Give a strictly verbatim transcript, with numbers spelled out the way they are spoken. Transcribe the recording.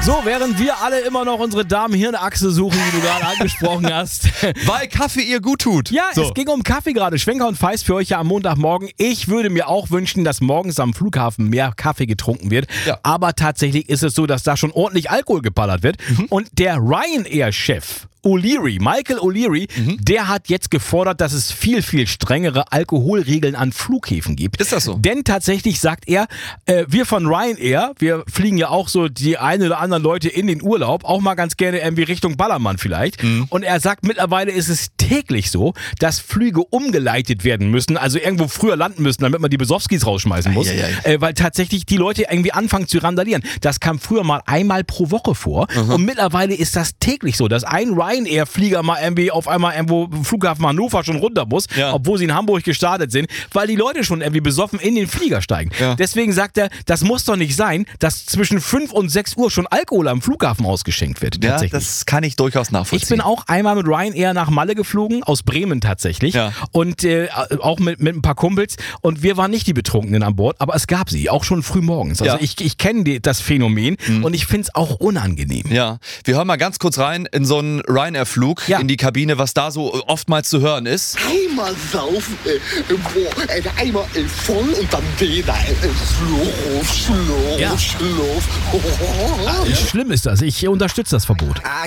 So, während wir alle immer noch unsere Darm-Hirn-Achse suchen, die du gerade angesprochen hast. Weil Kaffee ihr gut tut. Ja, so. Es ging um Kaffee gerade. Schwenker und Feist für euch ja am Montagmorgen. Ich würde mir auch wünschen, dass morgens am Flughafen mehr Kaffee getrunken wird. Ja. Aber tatsächlich ist es so, dass da schon ordentlich Alkohol geballert wird. Mhm. Und der Ryanair-Chef O'Leary, Michael O'Leary, mhm. der hat jetzt gefordert, dass es viel, viel strengere Alkoholregeln an Flughäfen gibt. Ist das so? Denn tatsächlich sagt er, äh, wir von Ryanair, wir fliegen ja auch so die eine oder anderen Leute in den Urlaub, auch mal ganz gerne irgendwie Richtung Ballermann vielleicht. Mhm. Und er sagt, mittlerweile ist es täglich so, dass Flüge umgeleitet werden müssen, also irgendwo früher landen müssen, damit man die Besowskis rausschmeißen muss. Äh, weil tatsächlich die Leute irgendwie anfangen zu randalieren. Das kam früher mal einmal pro Woche vor. Mhm. Und mittlerweile ist das täglich so, dass ein Ryanair Ryanair-Flieger mal irgendwie auf einmal irgendwo im Flughafen Hannover schon runter muss, ja. obwohl sie in Hamburg gestartet sind, weil die Leute schon irgendwie besoffen in den Flieger steigen. Ja. Deswegen sagt er, das muss doch nicht sein, dass zwischen fünf und sechs Uhr schon Alkohol am Flughafen ausgeschenkt wird. Ja, das kann ich durchaus nachvollziehen. Ich bin auch einmal mit Ryanair nach Malle geflogen, aus Bremen tatsächlich, ja. und äh, auch mit, mit ein paar Kumpels, und wir waren nicht die Betrunkenen an Bord, aber es gab sie, auch schon früh morgens. Also ja. ich, ich kenne das Phänomen mhm. und ich finde es auch unangenehm. Ja, wir hören mal ganz kurz rein in so einen Ryanair-Flug ja. in die Kabine, was da so oftmals zu hören ist. Einmal saufen, äh, boah, äh, einmal äh, voll und dann wieder äh, Schlurf, Schlurf, ja. Schlurf. Schlimm ist das, ich unterstütze das Verbot.